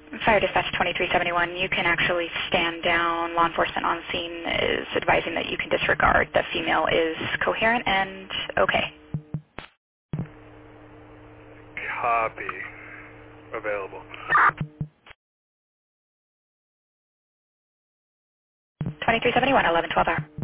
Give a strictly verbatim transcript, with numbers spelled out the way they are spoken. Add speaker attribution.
Speaker 1: Fire Dispatch twenty-three seventy-one, you can actually stand down. Law enforcement on scene is advising that you can disregard. The female is coherent and okay.
Speaker 2: Copy. Available.
Speaker 1: twenty-three seventy-one, eleven twelve hour.